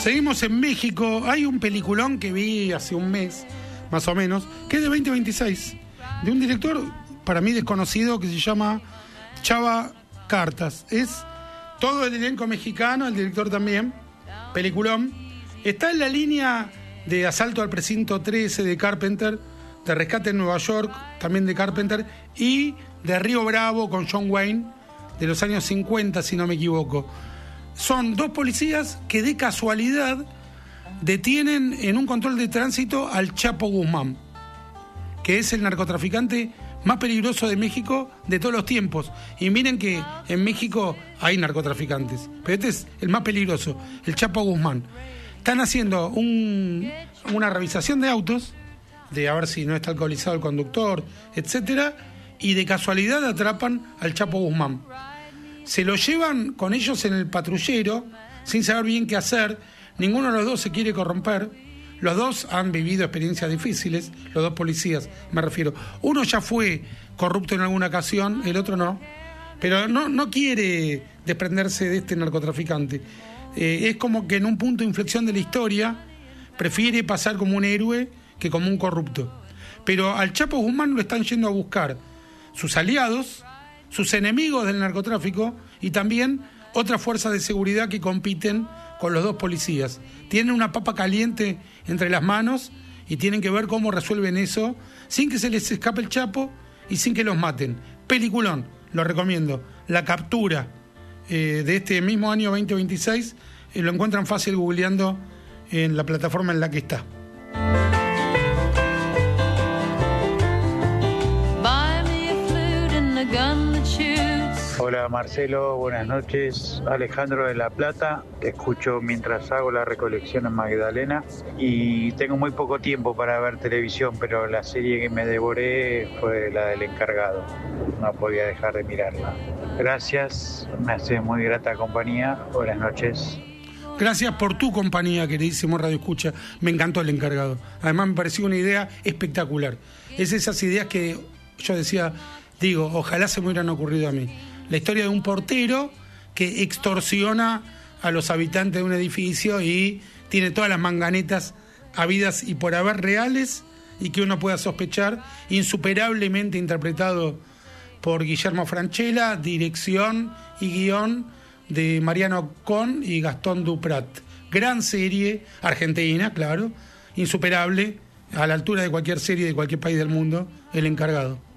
Seguimos en México. Hay un peliculón que vi hace un mes, más o menos, que es de 2026, de un director para mí desconocido que se llama Chava Cartas. Es todo el elenco mexicano, el director también, peliculón. Está en la línea de Asalto al Precinto 13 de Carpenter, de Rescate en Nueva York, también de Carpenter, y de Río Bravo con John Wayne, de los años 50, si no me equivoco. Son dos policías que de casualidad detienen en un control de tránsito al Chapo Guzmán, que es el narcotraficante más peligroso de México de todos los tiempos. Y miren que en México hay narcotraficantes, pero este es el más peligroso, el Chapo Guzmán. Están haciendo una revisación de autos, de a ver si no está alcoholizado el conductor, etcétera, y de casualidad atrapan al Chapo Guzmán. Se lo llevan con ellos en el patrullero, sin saber bien qué hacer. Ninguno de los dos se quiere corromper. Los dos han vivido experiencias difíciles, los dos policías, me refiero. Uno ya fue corrupto en alguna ocasión, el otro no. Pero no quiere desprenderse de este narcotraficante. Es como que en un punto de inflexión de la historia prefiere pasar como un héroe que como un corrupto. Pero al Chapo Guzmán lo están yendo a buscar sus aliados, sus enemigos del narcotráfico y también otras fuerzas de seguridad que compiten con los dos policías. Tienen una papa caliente entre las manos y tienen que ver cómo resuelven eso sin que se les escape el Chapo y sin que los maten. Peliculón, lo recomiendo. La captura de este mismo año 2026 lo encuentran fácil googleando en la plataforma en la que está. Hola Marcelo, buenas noches. Alejandro de La Plata, te escucho mientras hago la recolección en Magdalena y tengo muy poco tiempo para ver televisión, pero la serie que me devoré fue la del Encargado. No podía dejar de mirarla. Gracias, me hace muy grata compañía. Buenas noches. Gracias por tu compañía, queridísimo Radio Escucha. Me encantó El Encargado. Además me pareció una idea espectacular. Es esas ideas que yo digo, ojalá se me hubieran ocurrido a mí. La historia de un portero que extorsiona a los habitantes de un edificio y tiene todas las manganetas habidas y por haber reales y que uno pueda sospechar, insuperablemente interpretado por Guillermo Francella, dirección y guión de Mariano Con y Gastón Duprat. Gran serie, argentina, claro, insuperable, a la altura de cualquier serie de cualquier país del mundo, El Encargado.